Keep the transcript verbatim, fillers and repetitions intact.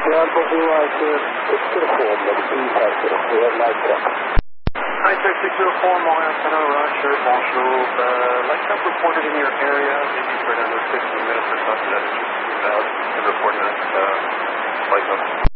Bravo Light sixty-four, Medicine sixty-four, Light Drop. Hi, six six zero four, Montana, Roger, bonjour. Uh, light up reported in your area, maybe for another fifteen minutes or something. That is just about and reporting that uh, light up.